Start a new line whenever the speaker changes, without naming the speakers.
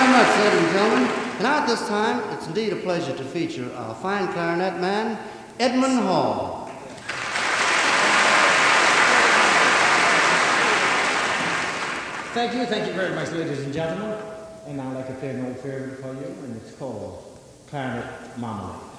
very much, ladies and gentlemen. And now at this time, it's indeed a pleasure to feature our fine clarinet man, Edmund Hall.
Thank you very much, ladies and gentlemen. And I'd like to play an old favorite for you, and it's called Clarinet Marmalade.